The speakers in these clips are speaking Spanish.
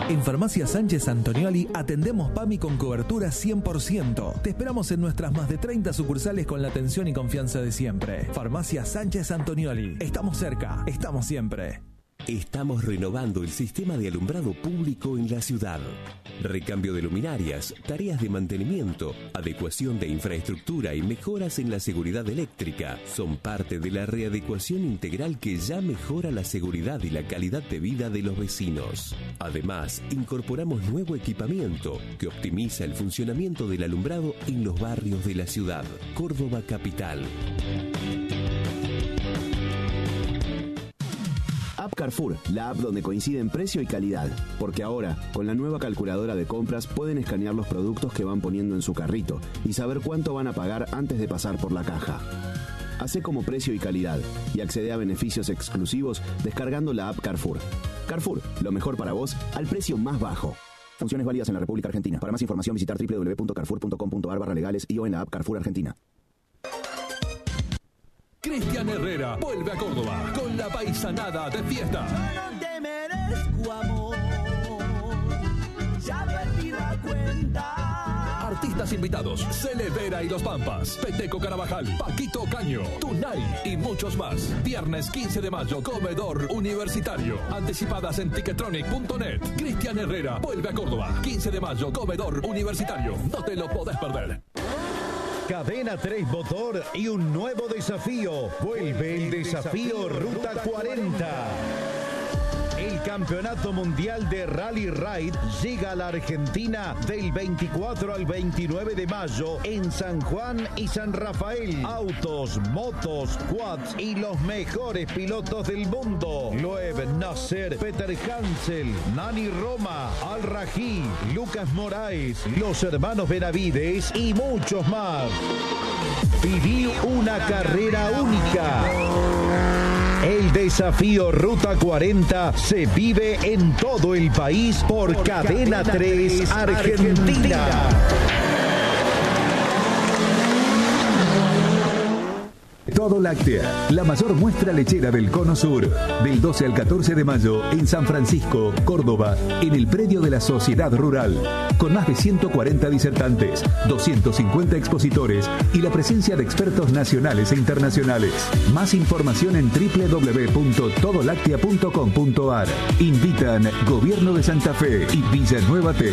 En Farmacia Sánchez Antonioli atendemos PAMI con cobertura 100%. Te esperamos en nuestras más de 30 sucursales con la atención y confianza de siempre. Farmacia Sánchez Antonioli. Estamos cerca, estamos siempre. Estamos renovando el sistema de alumbrado público en la ciudad. Recambio de luminarias, tareas de mantenimiento, adecuación de infraestructura y mejoras en la seguridad eléctrica son parte de la readecuación integral que ya mejora la seguridad y la calidad de vida de los vecinos. Además, incorporamos nuevo equipamiento que optimiza el funcionamiento del alumbrado en los barrios de la ciudad. Córdoba Capital. App Carrefour, la app donde coinciden precio y calidad. Porque ahora, con la nueva calculadora de compras, pueden escanear los productos que van poniendo en su carrito y saber cuánto van a pagar antes de pasar por la caja. Hacé como precio y calidad y accede a beneficios exclusivos descargando la app Carrefour. Carrefour, lo mejor para vos al precio más bajo. Funciones válidas en la República Argentina. Para más información visitar www.carrefour.com.ar/legales y o en la app Carrefour Argentina. Cristian Herrera vuelve a Córdoba con la paisanada de fiesta. No te merezco amor, ya perdí la cuenta. Artistas invitados: Celevera y Los Pampas, Peteco Carabajal, Paquito Caño, Tunay y muchos más. Viernes 15 de mayo, Comedor Universitario. Anticipadas en Ticketronic.net. Cristian Herrera vuelve a Córdoba. 15 de mayo, Comedor Universitario. No te lo podés perder. Cadena 3 Motor y un nuevo desafío. Vuelve el desafío Ruta 40. El Campeonato Mundial de Rally Ride llega a la Argentina del 24 al 29 de mayo en San Juan y San Rafael. Autos, motos, quads y los mejores pilotos del mundo. Loeb Nasser, Peter Hansel, Nani Roma, Al Rají, Lucas Moraes, los hermanos Benavides y muchos más. Viví una carrera única. El desafío Ruta 40 se vive en todo el país por Cadena 3 Argentina. Todo Láctea, la mayor muestra lechera del Cono Sur, del 12 al 14 de mayo en San Francisco, Córdoba, en el predio de la Sociedad Rural, con más de 140 disertantes, 250 expositores y la presencia de expertos nacionales e internacionales. Más información en www.todolactea.com.ar. Invitan Gobierno de Santa Fe y Villanueva T.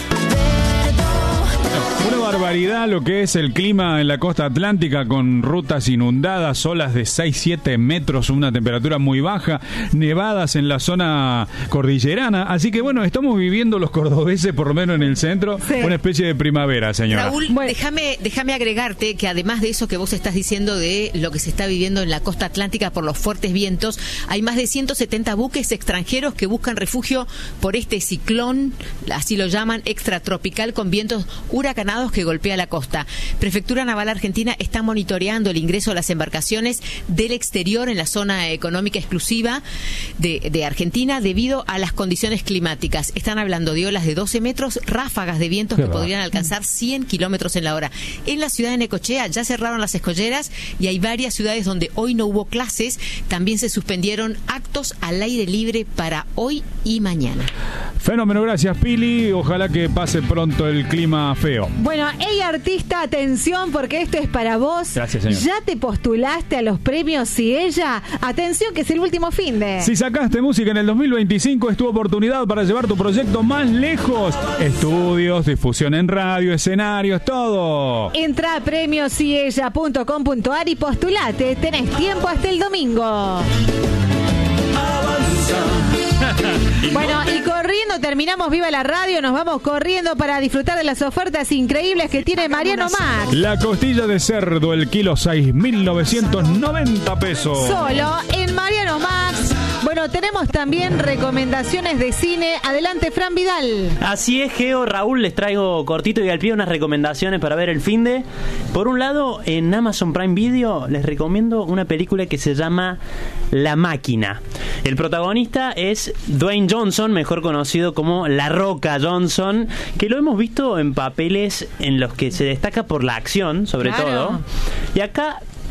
Barbaridad lo que es el clima en la costa atlántica, con rutas inundadas, olas de 6-7 metros, una temperatura muy baja, nevadas en la zona cordillerana. Así que bueno, estamos viviendo los cordobeses, por lo menos en el centro, sí, una especie de primavera, señora. Raúl, bueno, déjame agregarte que además de eso que vos estás diciendo de lo que se está viviendo en la costa atlántica por los fuertes vientos, hay más de 170 buques extranjeros que buscan refugio por este ciclón, así lo llaman, extratropical, con vientos huracanados que golpea la costa. Prefectura Naval Argentina está monitoreando el ingreso de las embarcaciones del exterior en la zona económica exclusiva de Argentina debido a las condiciones climáticas. Están hablando de olas de 12 metros, ráfagas de vientos que podrían alcanzar 100 kilómetros en la hora. En la ciudad de Necochea ya cerraron las escolleras y hay varias ciudades donde hoy no hubo clases. También se suspendieron actos al aire libre para hoy y mañana. Fenómeno, gracias Pili. Ojalá que pase pronto el clima feo. Bueno, hey artista, atención, porque esto es para vos. Gracias, señor. ¿Ya te postulaste a los premios Ciella? Atención, que es el último fin de... Si sacaste música en el 2025, es tu oportunidad para llevar tu proyecto más lejos. Estudios, difusión en radio, escenarios, todo. Entra a premiosciella.com.ar y postulate. Tenés tiempo hasta el domingo. Bueno, y corriendo terminamos Viva la Radio, nos vamos corriendo para disfrutar de las ofertas increíbles que tiene Mariano Max. La costilla de cerdo, el kilo 6.990 pesos. Solo en Mariano Max. Bueno, tenemos también recomendaciones de cine. Adelante, Fran Vidal. Así es, Geo, Raúl, les traigo cortito y al pie unas recomendaciones para ver el finde. Por un lado, en Amazon Prime Video les recomiendo una película que se llama La Máquina. El protagonista es Dwayne Johnson, mejor conocido como La Roca Johnson, que lo hemos visto en papeles en los que se destaca por la acción, sobre todo. Y acá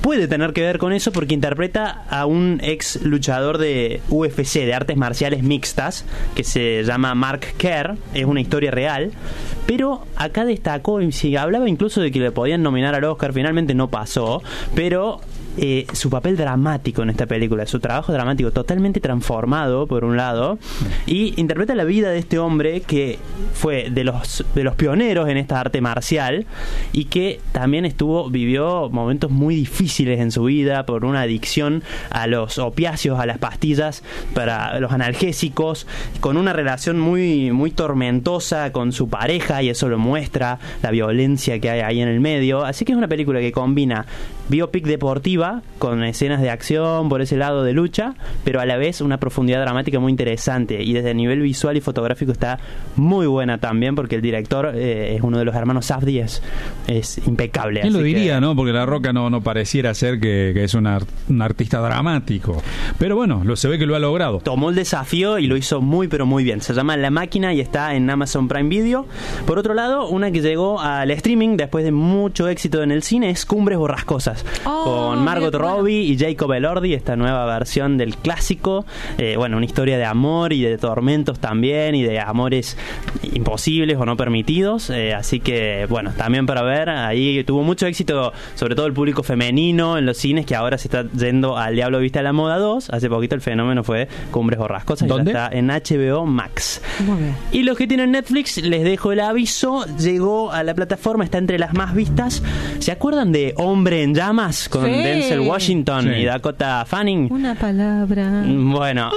puede tener que ver con eso porque interpreta a un ex luchador de UFC, de artes marciales mixtas, que se llama Mark Kerr. Es una historia real, pero acá destacó, y se hablaba incluso de que le podían nominar al Oscar, finalmente no pasó, pero su papel dramático en esta película, su trabajo dramático totalmente transformado por un lado, y interpreta la vida de este hombre que fue de los pioneros en esta arte marcial y que también vivió momentos muy difíciles en su vida por una adicción a los opiáceos, a las pastillas, para los analgésicos, con una relación muy, muy tormentosa con su pareja, y eso lo muestra la violencia que hay ahí en el medio. Así que es una película que combina biopic deportiva con escenas de acción por ese lado de lucha, pero a la vez una profundidad dramática muy interesante, y desde el nivel visual y fotográfico está muy buena también, porque el director es uno de los hermanos Safdie, es impecable. ¿Quién lo diría, no? Porque La Roca no pareciera ser que es un artista dramático, pero bueno, se ve que lo ha logrado. Tomó el desafío y lo hizo muy pero muy bien. Se llama La Máquina y está en Amazon Prime Video. Por otro lado, una que llegó al streaming después de mucho éxito en el cine es Cumbres Borrascosas, con Margot Robbie y Jacob Elordi, esta nueva versión del clásico. Una historia de amor y de tormentos también, y de amores imposibles o no permitidos, así que bueno, también para ver. Ahí tuvo mucho éxito, sobre todo el público femenino en los cines, que ahora se está yendo al Diablo Viste a la Moda 2. Hace poquito el fenómeno fue Cumbres Borrascosas. ¿Dónde? Ya está en HBO Max. Muy bien. Y los que tienen Netflix, les dejo el aviso, llegó a la plataforma, está entre las más vistas. ¿Se acuerdan de Hombre en Llamas? Con Denzel Washington y Dakota Fanning. Una palabra. Bueno,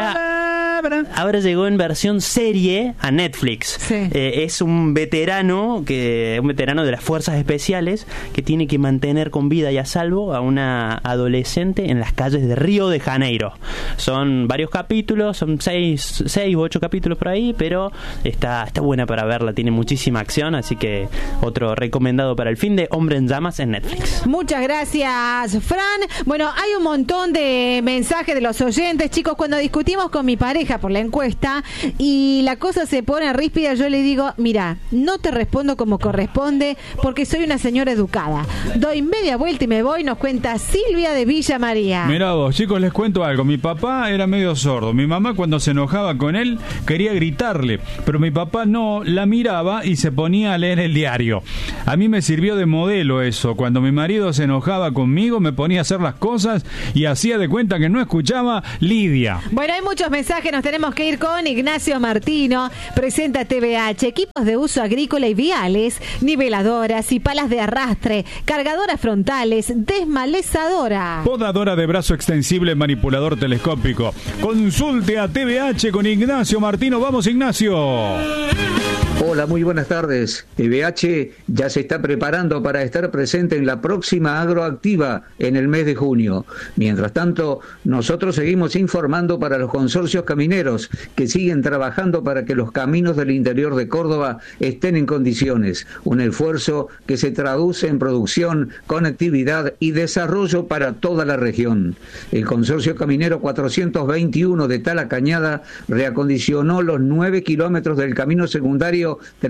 ahora llegó en versión serie a Netflix. Sí. Es un veterano de las fuerzas especiales que tiene que mantener con vida y a salvo a una adolescente en las calles de Río de Janeiro. Son varios capítulos, son 6 u 8 capítulos por ahí, pero está buena para verla, tiene muchísima acción, así que otro recomendado para el fin de Hombre en Llamas en Netflix. Muchas gracias, Fran. Bueno, hay un montón de mensajes de los oyentes. Chicos, cuando discutimos con mi pareja por la encuesta y la cosa se pone ríspida, yo le digo, mira, no te respondo como corresponde porque soy una señora educada. Doy media vuelta y me voy, nos cuenta Silvia de Villa María. Mirá vos, chicos, les cuento algo. Mi papá era medio sordo. Mi mamá, cuando se enojaba con él, quería gritarle, pero mi papá no, la miraba y se ponía a leer el diario. A mí me sirvió de modelo eso. Cuando mi marido se enojaba conmigo, me ponía a hacer las cosas y hacía de cuenta que no escuchaba. Lidia. Bueno, hay muchos mensajes, nos tenemos que ir con Ignacio Martino. Presenta TVH, equipos de uso agrícola y viales, niveladoras y palas de arrastre, cargadoras frontales, desmalezadora, Podadora de brazo extensible, manipulador telescópico. Consulte a TVH con Ignacio Martino. Vamos, Ignacio. Hola, muy buenas tardes. TVH ya se está preparando para estar presente en la próxima Agroactiva en el mes de junio. Mientras tanto, nosotros seguimos informando para los consorcios camineros que siguen trabajando para que los caminos del interior de Córdoba estén en condiciones. Un esfuerzo que se traduce en producción, conectividad y desarrollo para toda la región. El consorcio caminero 421 de Tala Cañada reacondicionó los 9 kilómetros del camino secundario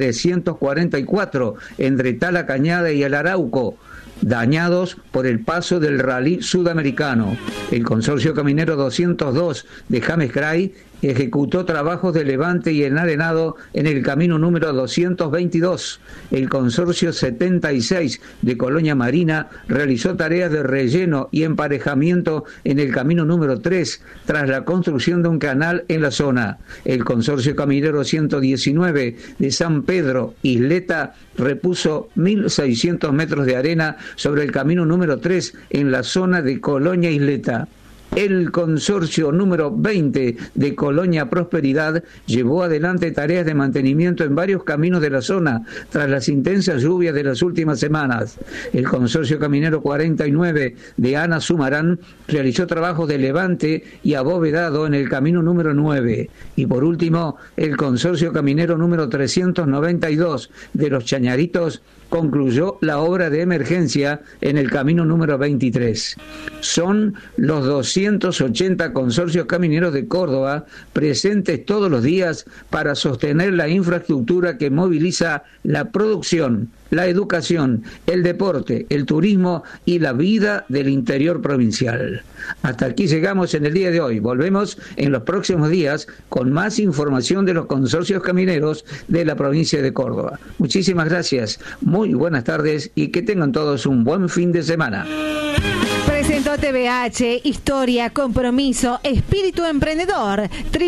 344 entre Tala Cañada y el Arauco, dañados por el paso del rally sudamericano. El consorcio caminero 202 de James Cray ejecutó trabajos de levante y enarenado en el camino número 222. El consorcio 76 de Colonia Marina realizó tareas de relleno y emparejamiento en el camino número 3 tras la construcción de un canal en la zona. El consorcio caminero 119 de San Pedro Isleta repuso 1.600 metros de arena sobre el camino número 3 en la zona de Colonia Isleta. El consorcio número 20 de Colonia Prosperidad llevó adelante tareas de mantenimiento en varios caminos de la zona tras las intensas lluvias de las últimas semanas. El consorcio caminero 49 de Ana Sumarán realizó trabajos de levante y abovedado en el camino número 9. Y por último, el consorcio caminero número 392 de Los Chañaritos concluyó la obra de emergencia en el camino número 23. Son los 280 consorcios camineros de Córdoba presentes todos los días para sostener la infraestructura que moviliza la producción, la educación, el deporte, el turismo y la vida del interior provincial. Hasta aquí llegamos en el día de hoy. Volvemos en los próximos días con más información de los consorcios camineros de la provincia de Córdoba. Muchísimas gracias, muy buenas tardes y que tengan todos un buen fin de semana. Presentó TVH, historia, compromiso, espíritu emprendedor.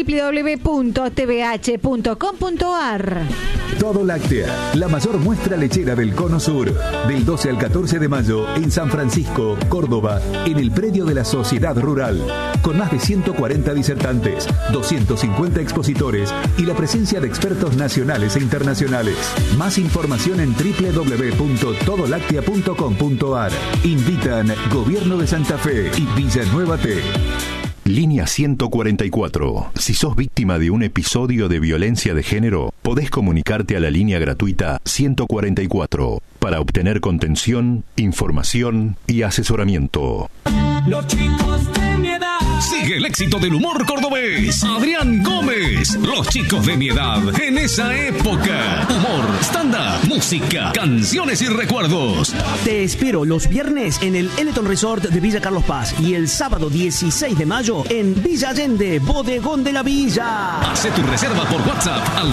www.tvh.com.ar. Todo Láctea, la mayor muestra lechera del Cono Sur, del 12 al 14 de mayo en San Francisco, Córdoba, en el predio de la Sociedad Rural, con más de 140 disertantes, 250 expositores y la presencia de expertos nacionales e internacionales. Más información en www.todolactea.com.ar. Invitan Gobierno de Santa Fe y Villanueva T. Línea 144. Si sos víctima de un episodio de violencia de género, podés comunicarte a la línea gratuita 144 para obtener contención, información y asesoramiento. Los chicos de mi edad. Sigue el éxito del humor cordobés. Adrián Gómez. Los chicos de mi edad en esa época. Humor, stand-up, música, canciones y recuerdos. Te espero los viernes en el Eleton Resort de Villa Carlos Paz y el sábado 16 de mayo en Villa Allende, Bodegón de la Villa. Hace tu reserva por WhatsApp al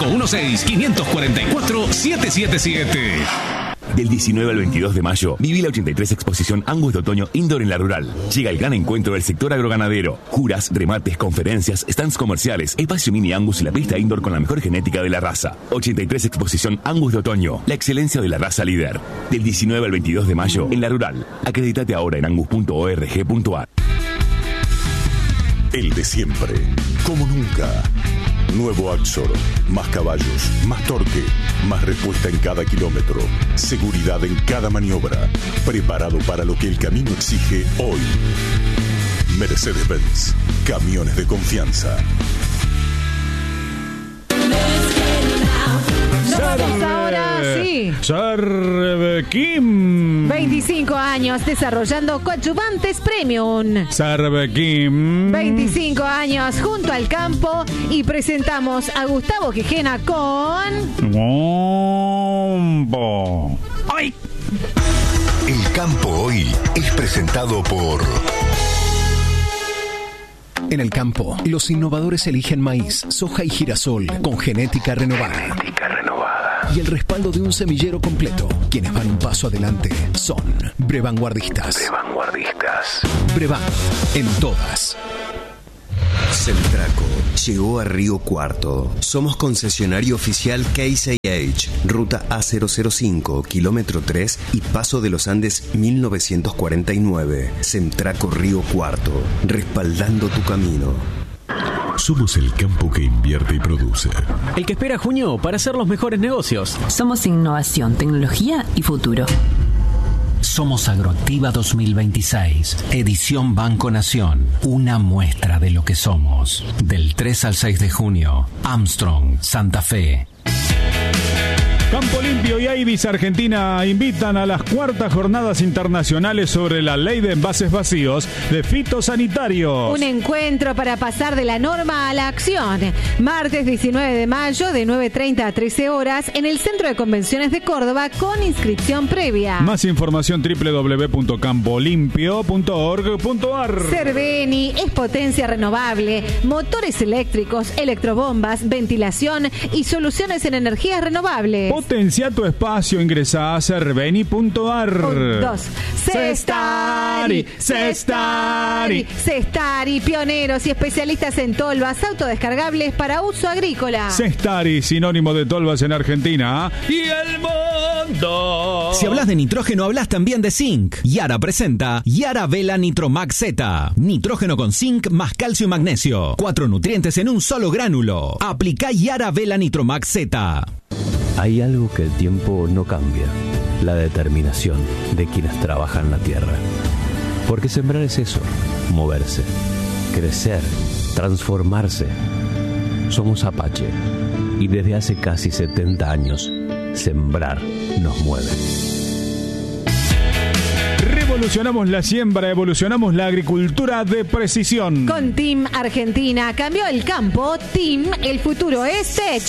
3516-544-777. Del 19 al 22 de mayo, viví la 83 Exposición Angus de Otoño Indoor en La Rural. Llega el gran encuentro del sector agroganadero. Juras, remates, conferencias, stands comerciales, espacio mini Angus y la pista indoor con la mejor genética de la raza. 83 Exposición Angus de Otoño, la excelencia de la raza líder. Del 19 al 22 de mayo, en La Rural. Acreditate ahora en angus.org.ar. El de siempre, como nunca. Nuevo Axor, más caballos, más torque, más respuesta en cada kilómetro, seguridad en cada maniobra, preparado para lo que el camino exige hoy. Mercedes-Benz, camiones de confianza. Nos vamos ahora, sí. Sarbequim. 25 años desarrollando coadyuvantes premium. Sarbequim. 25 años junto al campo y presentamos a Gustavo Quijena con... Bombo. ¡Ay! El campo hoy es presentado por... En el campo, los innovadores eligen maíz, soja y girasol con genética renovada. Y el respaldo de un semillero completo. Quienes van un paso adelante son Brevanguardistas. Brevan, en todas. Semtraco llegó a Río Cuarto. Somos concesionario oficial Case IH, ruta A005, kilómetro 3 y Paso de los Andes 1949. Semtraco Río Cuarto, respaldando tu camino. Somos el campo que invierte y produce. El que espera junio para hacer los mejores negocios. Somos innovación, tecnología y futuro. Somos Agroactiva 2026, edición Banco Nación, una muestra de lo que somos. Del 3 al 6 de junio, Armstrong, Santa Fe. Campo Limpio y Aibis Argentina invitan a las cuartas jornadas internacionales sobre la ley de envases vacíos de fitosanitarios. Un encuentro para pasar de la norma a la acción. Martes 19 de mayo de 9:30 a 13 horas en el Centro de Convenciones de Córdoba con inscripción previa. Más información www.campolimpio.org.ar. Cerveni es potencia renovable, motores eléctricos, electrobombas, ventilación y soluciones en energías renovables. Potencia tu espacio, ingresa a cerveni.ar. 1, 2. Cestari, pioneros y especialistas en tolvas autodescargables para uso agrícola. Cestari, sinónimo de tolvas en Argentina y el mundo. Si hablas de nitrógeno, hablas también de zinc. Yara presenta Yara Vela Nitromax Z. Nitrógeno con zinc más calcio y magnesio. 4 nutrientes en un solo gránulo. Aplica Yara Vela Nitromax Z. Hay algo que el tiempo no cambia, la determinación de quienes trabajan la tierra. Porque sembrar es eso, moverse, crecer, transformarse. Somos Apache y desde hace casi 70 años, sembrar nos mueve. Revolucionamos la siembra, evolucionamos la agricultura de precisión. Con Team Argentina cambió el campo. Team, el futuro es Tech.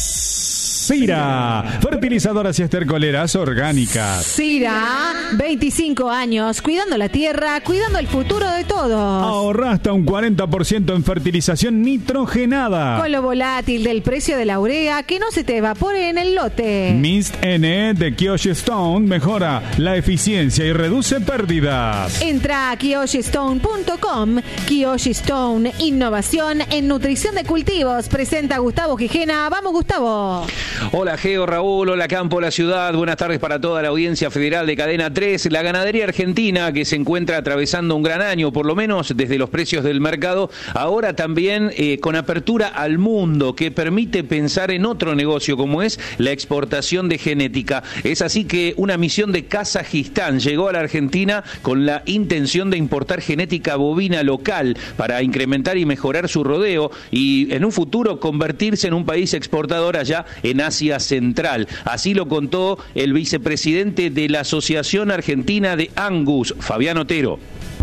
Sira, fertilizadoras y estercoleras orgánicas. Sira, 25 años, cuidando la tierra, cuidando el futuro de todos. Ahorra hasta un 40% en fertilización nitrogenada. Con lo volátil del precio de la urea, que no se te evapore en el lote. Mist N de Kyoshi Stone mejora la eficiencia y reduce pérdidas. Entra a kyoshistone.com. Kyoshi Stone, innovación en nutrición de cultivos. Presenta Gustavo Gijena. Vamos, Gustavo. Hola Geo, Raúl, hola Campo, la ciudad, buenas tardes para toda la audiencia federal de Cadena 3. La ganadería argentina, que se encuentra atravesando un gran año, por lo menos desde los precios del mercado, ahora también con apertura al mundo, que permite pensar en otro negocio como es la exportación de genética. Es así que una misión de Kazajistán llegó a la Argentina con la intención de importar genética bovina local para incrementar y mejorar su rodeo y en un futuro convertirse en un país exportador allá en Asia Central. Así lo contó el vicepresidente de la Asociación Argentina de Angus, Fabián Otero.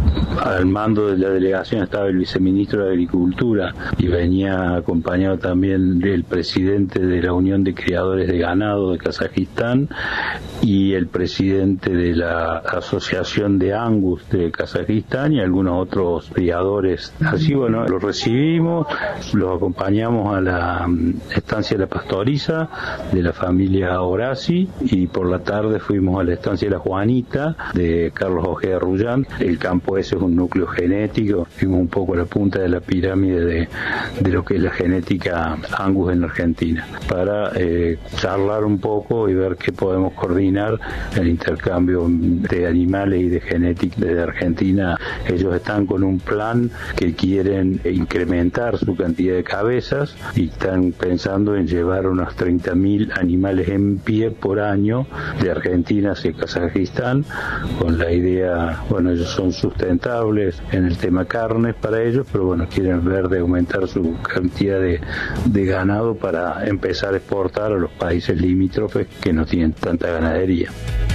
Al mando de la delegación estaba el viceministro de Agricultura y venía acompañado también del presidente de la Unión de Criadores de Ganado de Kazajistán y el presidente de la Asociación de Angus de Kazajistán y algunos otros criadores. Así, bueno, los recibimos, los acompañamos a la estancia de la Pastoriza de la familia Horaci y por la tarde fuimos a la estancia de la Juanita de Carlos Ojeda Rullán. El campo ese es un núcleo genético, fuimos un poco a la punta de la pirámide de lo que es la genética Angus en Argentina, para charlar un poco y ver qué podemos coordinar el intercambio de animales y de genética desde Argentina. Ellos están con un plan que quieren incrementar su cantidad de cabezas y están pensando en llevar unos 30.000 animales en pie por año de Argentina hacia Kazajistán, con la idea, bueno, ellos son sustentables en el tema carnes para ellos, pero bueno, quieren ver de aumentar su cantidad de ganado para empezar a exportar a los países limítrofes que no tienen tanta ganadería.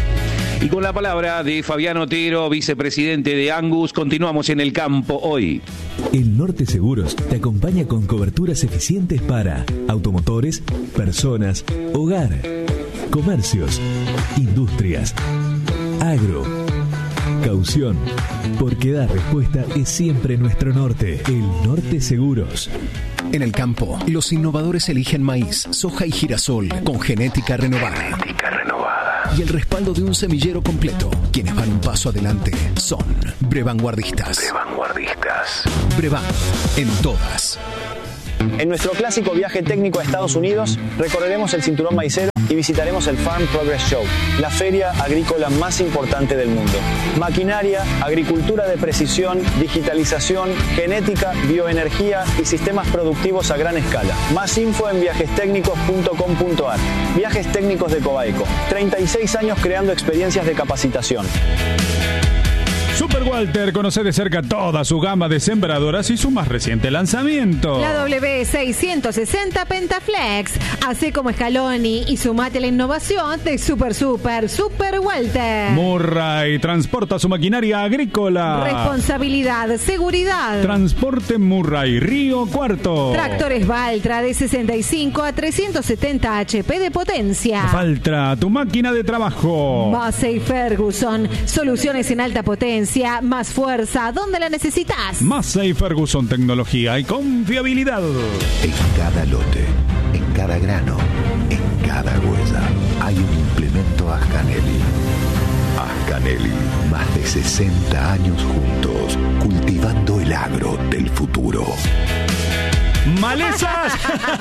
Y con la palabra de Fabián Otero, vicepresidente de Angus, continuamos en el campo hoy. El Norte Seguros te acompaña con coberturas eficientes para automotores, personas, hogar, comercios, industrias, agro, caución, porque dar respuesta es siempre nuestro norte. El Norte Seguros. En el campo, los innovadores eligen maíz, soja y girasol con genética renovada. Y el respaldo de un semillero completo. Quienes van un paso adelante son Brevanguardistas. Brevan, en todas. En nuestro clásico viaje técnico a Estados Unidos, recorreremos el cinturón maicero y visitaremos el Farm Progress Show, la feria agrícola más importante del mundo. Maquinaria, agricultura de precisión, digitalización, genética, bioenergía y sistemas productivos a gran escala. Más info en viajestecnicos.com.ar. Viajes Técnicos de Cobaeco. 36 años creando experiencias de capacitación. Super Walter, conoce de cerca toda su gama de sembradoras y su más reciente lanzamiento. La W660 Pentaflex. Hace como Scaloni y sumate a la innovación de Super Walter. Murray transporta su maquinaria agrícola. Responsabilidad, seguridad. Transporte Murray, Río Cuarto. Tractores Valtra de 65 a 370 HP de potencia. Valtra, tu máquina de trabajo. Massey Ferguson, soluciones en alta potencia, más fuerza, ¿dónde la necesitas? Massey Ferguson, tecnología y confiabilidad. En cada lote, en cada grano, en cada huella, hay un implemento Ascanelli. Ascanelli, más de 60 años juntos, cultivando el agro del futuro. ¡Malezas!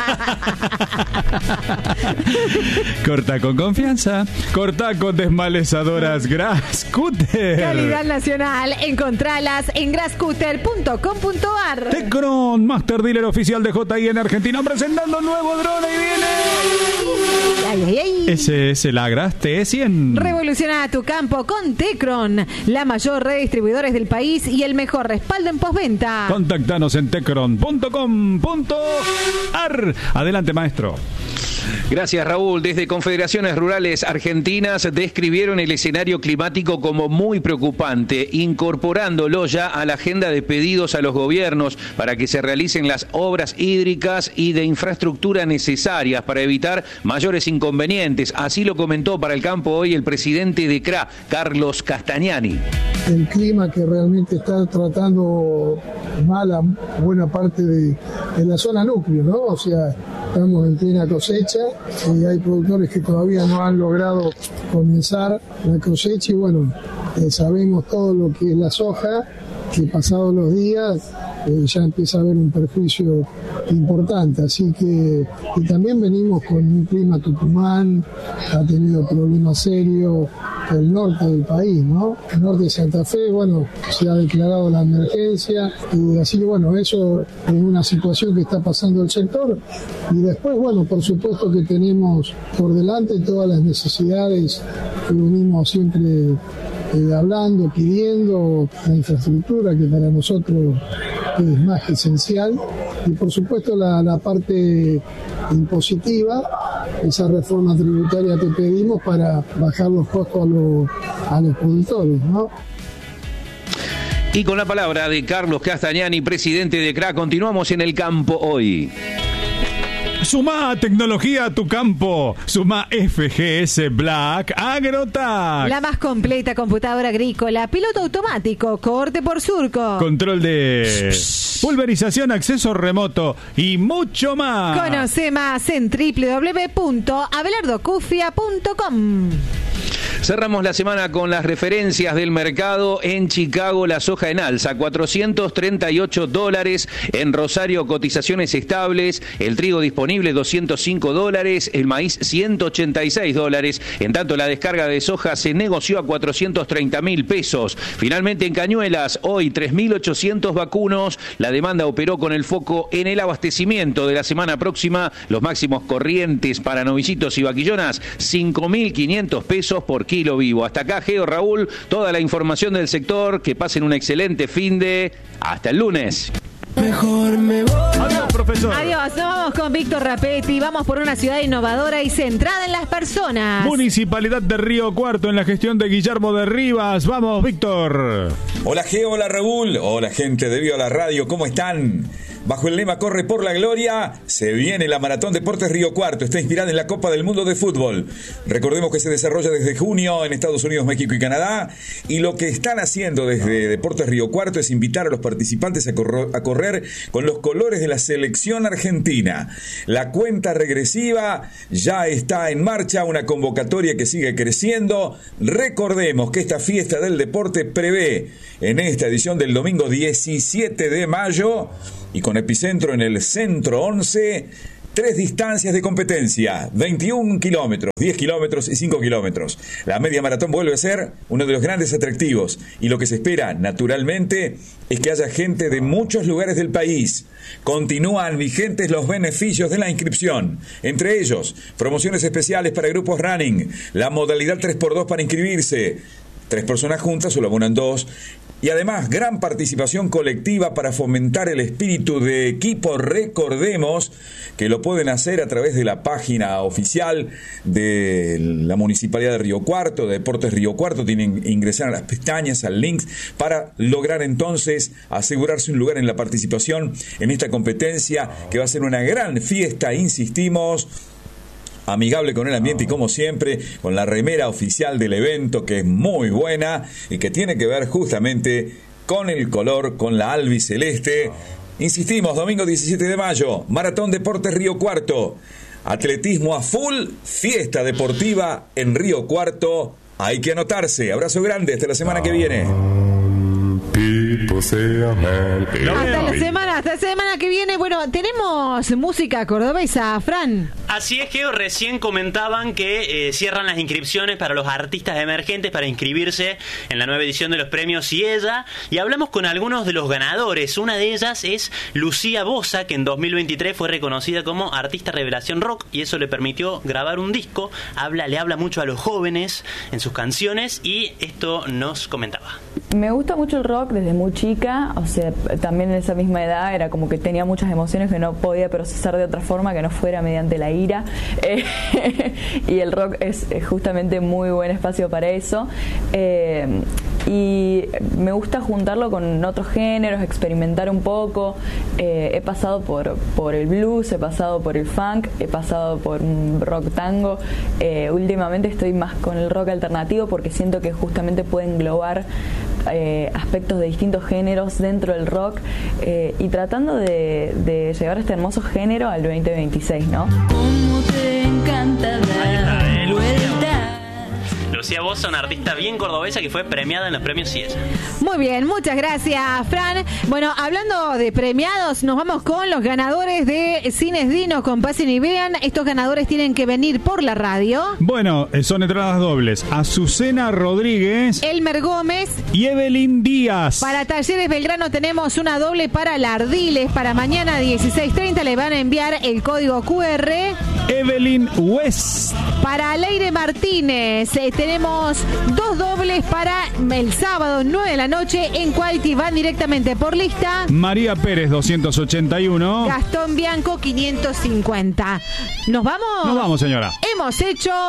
Corta con confianza. Corta con desmalezadoras Grasscutter. Calidad nacional. Encontralas en grasscutter.com.ar. Tecron, Master Dealer oficial de JI en Argentina, presentando un nuevo drone y viene. Ese es el Agras T100. Revoluciona tu campo con Tecron, la mayor red de distribuidores del país y el mejor respaldo en postventa. Contactanos en tecron.com.ar. Adelante, maestro. Gracias, Raúl. Desde Confederaciones Rurales Argentinas describieron el escenario climático como muy preocupante, incorporándolo ya a la agenda de pedidos a los gobiernos para que se realicen las obras hídricas y de infraestructura necesarias para evitar mayores inconvenientes. Así lo comentó para El Campo hoy el presidente de CRA, Carlos Castagnani. El clima que realmente está tratando mal a buena parte de la zona núcleo, ¿no? O sea, estamos en plena cosecha y hay productores que todavía no han logrado comenzar la cosecha y bueno, sabemos todo lo que es la soja, que pasados los días ya empieza a haber un perjuicio importante, así que y también venimos con un clima. Tucumán ha tenido problemas serios, el norte del país, ¿no? El norte de Santa Fe, bueno, se ha declarado la emergencia y así que bueno, eso es una situación que está pasando el sector y después, bueno, por supuesto que tenemos por delante todas las necesidades que venimos siempre hablando, pidiendo, la infraestructura que para nosotros es más que esencial y por supuesto la parte impositiva, esa reforma tributaria que pedimos para bajar los costos a los productores, ¿no? Y con la palabra de Carlos Castagnani, presidente de CRA, continuamos en El Campo hoy. Sumá tecnología a tu campo. Sumá FGS Black AgroTac. La más completa computadora agrícola, piloto automático, corte por surco, control de pulverización, acceso remoto y mucho más. Conoce más en www.abelardocufia.com. Cerramos la semana con las referencias del mercado. En Chicago, la soja en alza, $438. En Rosario, cotizaciones estables. El trigo disponible, $205. El maíz, $186. En tanto, la descarga de soja se negoció a 430.000 pesos. Finalmente, en Cañuelas, hoy 3.800 vacunos. La demanda operó con el foco en el abastecimiento. De la semana próxima, los máximos corrientes para novicitos y vaquillonas, 5.500 pesos por kilo vivo. Hasta acá, Geo, Raúl, toda la información del sector. Que pasen un excelente finde. Hasta el lunes. Mejor me voy. Adiós, profesor. Adiós, nos vamos con Víctor Rapetti. Vamos por una ciudad innovadora y centrada en las personas. Municipalidad de Río Cuarto en la gestión de Guillermo de Rivas. Vamos, Víctor. Hola, Geo, hola, Raúl. Hola, gente de Viva la Radio. ¿Cómo están? Bajo el lema Corre por la Gloria, se viene la Maratón Deportes Río Cuarto. Está inspirada en la Copa del Mundo de Fútbol. Recordemos que se desarrolla desde junio en Estados Unidos, México y Canadá. Y lo que están haciendo desde Deportes Río Cuarto es invitar a los participantes a correr con los colores de la selección argentina. La cuenta regresiva ya está en marcha, una convocatoria que sigue creciendo. Recordemos que esta fiesta del deporte prevé en esta edición del domingo 17 de mayo y con epicentro en el Centro 11, 3 distancias de competencia, 21 kilómetros, 10 kilómetros y 5 kilómetros. La media maratón vuelve a ser uno de los grandes atractivos y lo que se espera, naturalmente, es que haya gente de muchos lugares del país. Continúan vigentes los beneficios de la inscripción, entre ellos, promociones especiales para grupos running, la modalidad 3x2 para inscribirse, 3 personas juntas solo abonan 2. Y además, gran participación colectiva para fomentar el espíritu de equipo. Recordemos que lo pueden hacer a través de la página oficial de la Municipalidad de Río Cuarto, de Deportes Río Cuarto. Tienen que ingresar a las pestañas, al link, para lograr entonces asegurarse un lugar en la participación en esta competencia, que va a ser una gran fiesta, insistimos, amigable con el ambiente y como siempre con la remera oficial del evento, que es muy buena y que tiene que ver justamente con el color, con la albiceleste. Insistimos, domingo 17 de mayo, Maratón Deportes Río Cuarto, atletismo a full, fiesta deportiva en Río Cuarto. Hay que anotarse. Abrazo grande, hasta la semana que viene. Hasta la semana que viene. Bueno, tenemos música cordobesa, Fran. Así es, que recién comentaban que cierran las inscripciones para los artistas emergentes para inscribirse en la nueva edición de los premios Ciella, y hablamos con algunos de los ganadores. Una de ellas es Lucía Bosa, que en 2023 fue reconocida como artista revelación rock, y eso le permitió grabar un disco. Le habla mucho a los jóvenes en sus canciones, y esto nos comentaba. Me gusta mucho el rock desde muy muy chica, o sea, también en esa misma edad era como que tenía muchas emociones que no podía procesar de otra forma que no fuera mediante la ira. Y el rock es justamente muy buen espacio para eso. Y me gusta juntarlo con otros géneros, experimentar un poco. He pasado por el blues, he pasado por el funk, he pasado por un rock tango. Últimamente estoy más con el rock alternativo porque siento que justamente puede englobar aspectos de distintos géneros dentro del rock, y tratando de llevar este hermoso género al 2026, ¿no? Cómo te encanta dar vuelta. Lucía Bosa, una artista bien cordobesa que fue premiada en los premios CIESA. Muy bien, muchas gracias, Fran. Bueno, hablando de premiados, nos vamos con los ganadores de Cines Dino con Pasen y Vean. Estos ganadores tienen que venir por la radio. Bueno, son entradas dobles. Azucena Rodríguez, Elmer Gómez y Evelyn Díaz. Para Talleres Belgrano tenemos una doble para Lardiles. Para mañana 16:30 le van a enviar el código QR. Evelyn West. Para Leire Martínez tenemos dos dobles para el sábado 9 de la noche en Quality. Van directamente por lista. María Pérez 281. Gastón Bianco 550. ¿Nos vamos? Nos vamos, señora. Hemos hecho